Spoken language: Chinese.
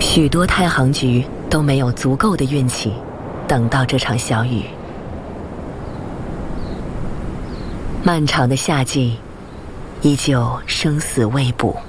许多太行局都没有足够的运气等到这场小雨。漫长的夏季依旧生死未卜。